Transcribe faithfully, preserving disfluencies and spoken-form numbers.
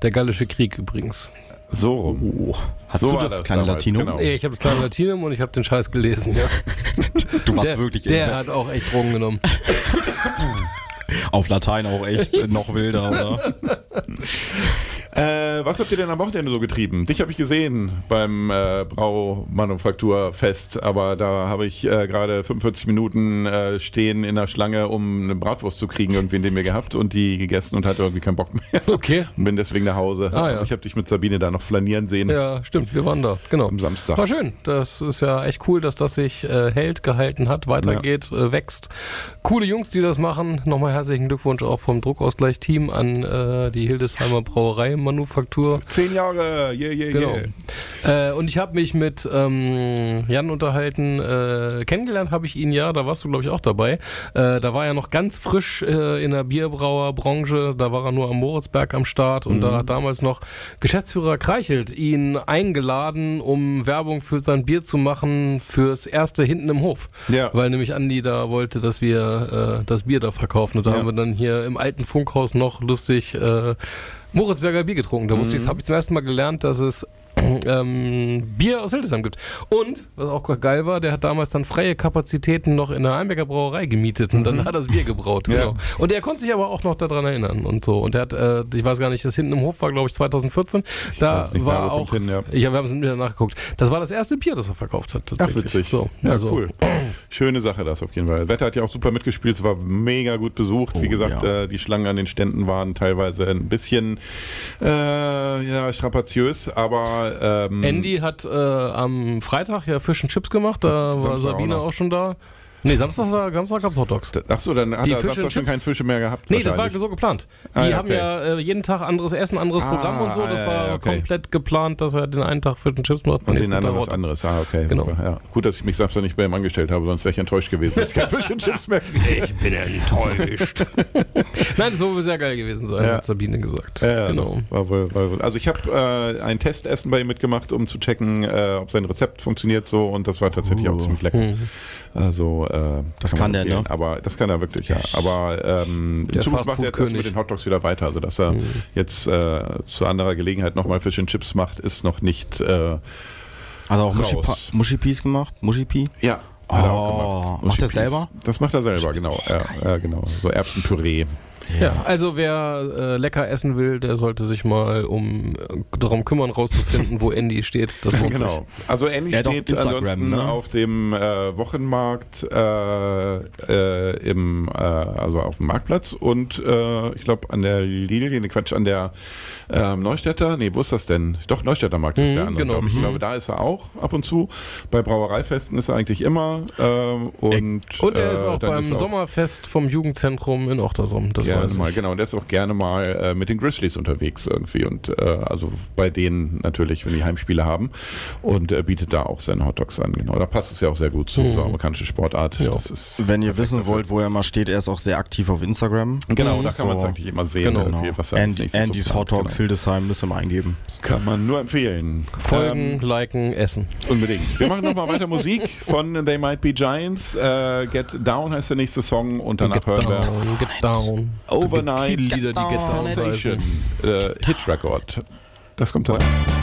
Der Gallische Krieg übrigens. So rum. Oh. Hast So du war das, das kleine damals, Latinum? genau. Ich habe das kleine Latinum und ich habe den Scheiß gelesen, ja. Du warst Der, wirklich der hat auch echt Drogen genommen. auf Latein auch echt äh, noch wilder, oder? Äh, was habt ihr denn am Wochenende so getrieben? Dich habe ich gesehen beim äh, Braumanufakturfest, aber da habe ich äh, gerade fünfundvierzig Minuten äh, stehen in der Schlange, um eine Bratwurst zu kriegen, irgendwie in dem wir gehabt und die gegessen und hatte irgendwie keinen Bock mehr. Okay. Und bin deswegen nach Hause. Ah, ja. Ich habe dich mit Sabine da noch flanieren sehen Ja, stimmt, wir waren da, genau. am Samstag. War schön. Das ist ja echt cool, dass das sich äh, hält, gehalten hat, weitergeht, äh, wächst. Coole Jungs, die das machen. Nochmal herzlichen Glückwunsch auch vom Druckausgleich-Team an äh, die Hildesheimer Brauerei Manufaktur. Zehn Jahre, yeah, yeah, Genau. yeah. Äh, und ich habe mich mit ähm, Jan unterhalten. Äh, kennengelernt habe ich ihn ja, da warst du, glaube ich, auch dabei. Äh, da war er noch ganz frisch äh, in der Bierbrauerbranche. Da war er nur am Moritzberg am Start. Und Mhm. da hat damals noch Geschäftsführer Kreichelt ihn eingeladen, um Werbung für sein Bier zu machen fürs erste hinten im Hof. Ja. Weil nämlich Andi da wollte, dass wir äh, das Bier da verkaufen. Und da Ja. haben wir dann hier im alten Funkhaus noch lustig äh, Moritzberger Bier getrunken. Da wusste ich, habe ich zum ersten Mal gelernt, dass es ähm, Bier aus Hildesheim gibt. Und, was auch geil war, der hat damals dann freie Kapazitäten noch in der Einbecker Brauerei gemietet und dann hat er das Bier gebraut. Ja. Genau. Und er konnte sich aber auch noch daran erinnern und so. Und er hat, äh, ich weiß gar nicht, das hinten im Hof war, glaube ich, zwanzig vierzehn. Da weiß nicht mehr, war aber kommt auch, hin, ja. ja, wir haben es wieder nachgeguckt. Das war das erste Bier, das er verkauft hat. Ach, Tatsächlich. witzig. So, Ja, also, cool. Schöne Sache das auf jeden Fall. Das Wetter hat ja auch super mitgespielt, es war mega gut besucht. Wie Oh, gesagt, ja. äh, die Schlangen an den Ständen waren teilweise ein bisschen äh, ja, strapaziös, aber ähm, Andy hat äh, am Freitag ja Fish and Chips gemacht, da war Samstag Sabine auch auch, noch. schon da. Nee, Samstag, Samstag gab es Hotdogs. Achso, dann hat Die er Fish Samstag and schon Chips? keine Fische mehr gehabt. Nee, das war wahrscheinlich. so geplant. Die Ah, ja, haben okay. ja äh, jeden Tag anderes Essen, anderes Ah, Programm und so. Das ja, war ja, okay. komplett geplant, dass er den einen Tag Fish and Chips macht. Und den nächsten anderen Tag was Hotdogs. anderes. Ah, okay. Genau. Super, ja. Gut, dass ich mich Samstag nicht bei ihm angestellt habe, sonst wäre ich enttäuscht gewesen, dass ich kein Fish and Chips mehr kriege. Ich bin enttäuscht. Nein, das soll wohl sehr geil gewesen sein, Ja. hat Sabine gesagt. Ja, Genau. war wohl, war wohl. Also ich habe äh, ein Testessen bei ihm mitgemacht, um zu checken, äh, ob sein Rezept funktioniert so und das war tatsächlich Oh. auch ziemlich lecker. Mhm. Also äh, Das man kann der, empfehlen. ne? Aber das kann er wirklich, ja. Aber ähm, Der in Zukunft macht er jetzt erst Fastfood-König. mit den Hotdogs wieder weiter. Also dass er Mhm. jetzt äh, zu anderer Gelegenheit nochmal Fish and Chips macht, ist noch nicht äh, Also auch Raus. Muschi-Pa- Muschi-Peas gemacht? Muschi-Pie? ja. Oh, hat er auch gemacht. macht er Muschi-Peas. selber? Das macht er selber, genau. Ja, ja, genau. So Erbsenpüree. Ja, also wer äh, lecker essen will, der sollte sich mal um äh, darum kümmern, rauszufinden, wo Andy steht. Das lohnt sich. Genau. Also Andy Er hat auch steht Instagram, ansonsten ne? auf dem äh, Wochenmarkt äh, äh, im, äh, also auf dem Marktplatz und äh, ich glaube an der Lilie, ne Quatsch, an der ähm, Neustädter, nee, wo ist das denn? Doch, Neustädter Markt ist Mhm, der andere, genau. glaube ich. Ich Mhm. glaube, da ist er auch ab und zu. Bei Brauereifesten ist er eigentlich immer. Ähm, und Und er ist äh, auch dann beim ist er auch Sommerfest vom Jugendzentrum in Ochtersum. Das gerne weiß ich. mal, genau. Und der ist auch gerne mal äh, mit den Grizzlies unterwegs irgendwie und äh, also bei denen natürlich, wenn die Heimspiele haben und äh, bietet da auch seine Hotdogs an. Genau, da passt es ja auch sehr gut zu Mhm. so amerikanische Sportart. Ja. Das ist Wenn ihr perfekt wissen dafür. wollt, wo er mal steht, er ist auch sehr aktiv auf Instagram. Genau, Das da ist kann man es so- eigentlich immer sehen, Genau. irgendwie, was er als Andy, nächstes Andys so plant. Hotdogs Hildesheim, müsst ihr mal eingeben. Genau. Kann man nur empfehlen. Folgen, Ähm, liken, essen. unbedingt. Wir machen nochmal weiter Musik von They Might Be Giants. Äh, Get Down heißt der nächste Song und danach Get hören wir down, get down. Overnight Viele Lieder, die Get Down down Station heißen. äh, Hit Record. Das kommt dann.